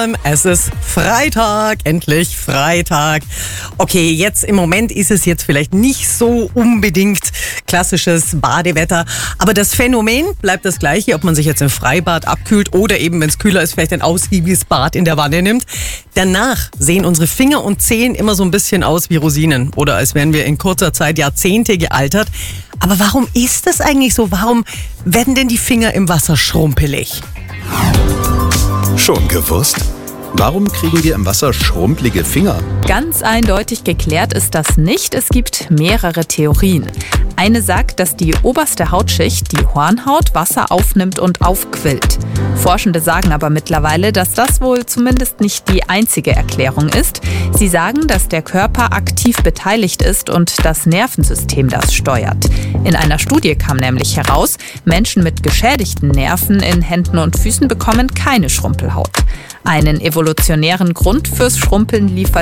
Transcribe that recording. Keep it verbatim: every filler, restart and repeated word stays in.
gemeinsam. Es ist Freitag, endlich Freitag. Okay, jetzt im Moment ist es jetzt vielleicht nicht so unbedingt klassisches Badewetter, aber das Phänomen bleibt das gleiche, ob man sich jetzt im Freibad abkühlt oder eben, wenn es kühler ist, vielleicht ein ausgiebiges Bad in der Wanne nimmt. Danach sehen unsere Finger und Zehen immer so ein bisschen aus wie Rosinen oder als wären wir in kurzer Zeit Jahrzehnte gealtert. Aber warum ist das eigentlich so? Warum werden denn die Finger im Wasser schrumpelig? Schon gewusst? Warum kriegen wir im Wasser schrumpelige Finger? Ganz eindeutig geklärt ist das nicht. Es gibt mehrere Theorien. Eine sagt, dass die oberste Hautschicht, die Hornhaut, Wasser aufnimmt und aufquillt. Forschende sagen aber mittlerweile, dass das wohl zumindest nicht die einzige Erklärung ist. Sie sagen, dass der Körper aktiv beteiligt ist und das Nervensystem das steuert. In einer Studie kam nämlich heraus, Menschen mit geschädigten Nerven in Händen und Füßen bekommen keine Schrumpelhaut. Einen evolutionären Grund fürs Schrumpeln liefert